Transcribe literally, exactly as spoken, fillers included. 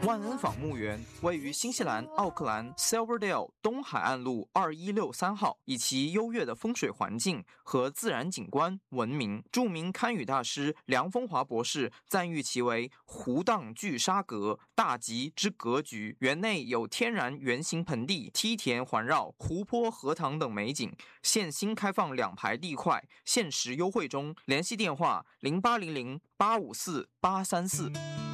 万恩坊墓园位于新西兰奥克兰 Silverdale 东海岸路二一六三号，以其优越的风水环境和自然景观闻名。著名堪舆大师梁风华博士赞誉其为湖荡聚沙阁，大吉之格局。园内有天然圆形盆地、梯田环绕、湖泊、荷塘等美景。现新开放两排地块，限时优惠中。联系电话零八零零八五四八三四。